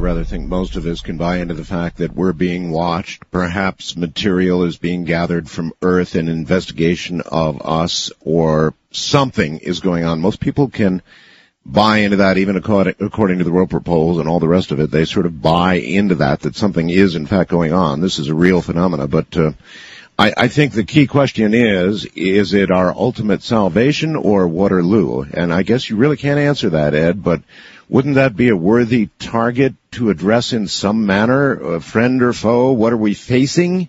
rather think most of us can buy into the fact that we're being watched. Perhaps material is being gathered from Earth in investigation of us, or something is going on. Most people can buy into that, even according to the Roper polls and all the rest of it. They sort of buy into that something is in fact going on. This is a real phenomena, but I think the key question is it our ultimate salvation or Waterloo? And I guess you really can't answer that, Ed, but wouldn't that be a worthy target to address in some manner, a friend or foe? What are we facing?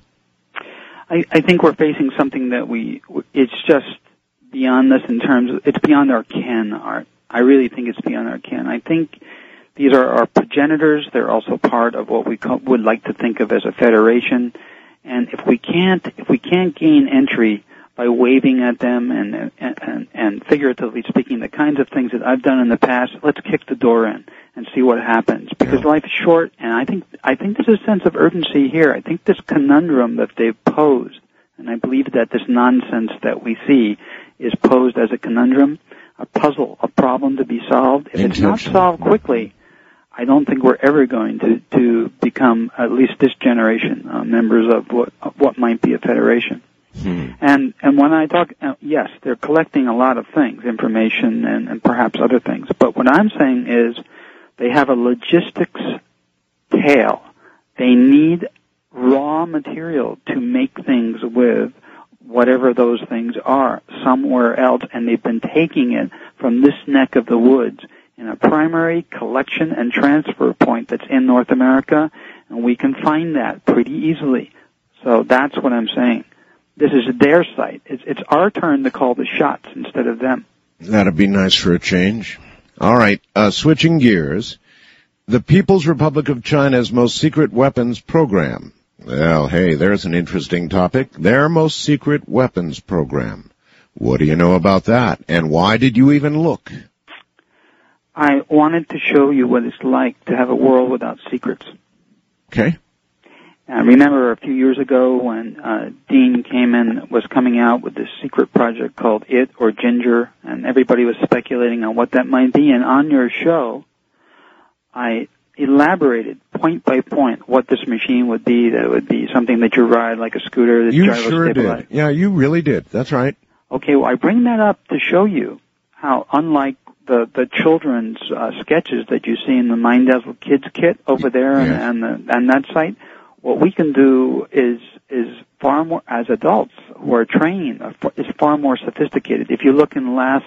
I think we're facing something that it's just beyond this in terms of, it's beyond our ken, Art. I really think it's beyond our ken. I think these are our progenitors. They're also part of what we would like to think of as a federation. And if we can't gain entry by waving at them and figuratively speaking, the kinds of things that I've done in the past, let's kick the door in and see what happens. Because life is short, and I think there's a sense of urgency here. I think this conundrum that they've posed, and I believe that this nonsense that we see is posed as a conundrum, a puzzle, a problem to be solved. If it's not solved quickly, I don't think we're ever going to become, at least this generation, members of what might be a federation. And when I talk, yes, they're collecting a lot of things, information and perhaps other things. But what I'm saying is they have a logistics tail. They need raw material to make things with whatever those things are somewhere else, and they've been taking it from this neck of the woods in a primary collection and transfer point that's in North America, and we can find that pretty easily. So that's what I'm saying. This is their site. It's our turn to call the shots instead of them. That'd be nice for a change. All right, switching gears. The People's Republic of China's most secret weapons program. Well, hey, there's an interesting topic. Their most secret weapons program. What do you know about that? And why did you even look? I wanted to show you what it's like to have a world without secrets. Okay. I remember a few years ago when Dean was coming out with this secret project called IT or Ginger, and everybody was speculating on what that might be. And on your show, I elaborated point by point what this machine would be. That would be something that you ride like a scooter. That you sure did. Yeah, you really did. That's right. Okay, well, I bring that up to show you how, unlike the children's sketches that you see in the Mind Dazzle Kids kit over there and that site, what we can do is far more, as adults who are trained, is far more sophisticated. If you look in the last